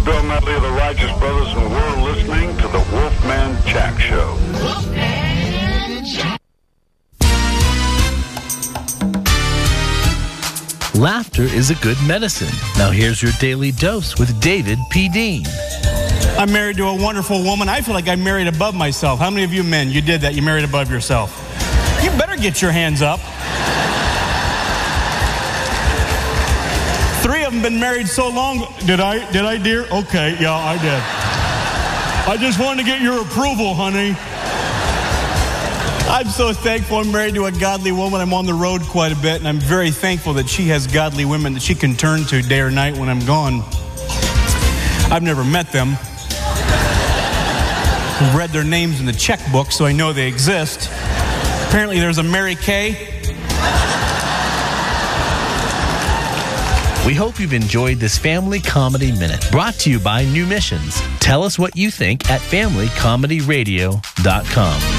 Bill Medley of the Righteous Brothers, and we're listening to the Wolfman Jack Show. Wolfman Jack. Laughter is a good medicine. Now here's your daily dose with David P. Dean. I'm married to a wonderful woman. I feel like I married above myself. How many of you men, you did that? You married above yourself. You better get your hands up. 3 of them been married so long. Did I, dear? Okay, yeah, I did. I just wanted to get your approval, honey. I'm so thankful I'm married to a godly woman. I'm on the road quite a bit, and I'm very thankful that she has godly women that she can turn to day or night when I'm gone. I've never met them. I've read their names in the checkbook, so I know they exist. Apparently there's a Mary Kay. We hope you've enjoyed this Family Comedy Minute, brought to you by New Missions. Tell us what you think at FamilyComedyRadio.com.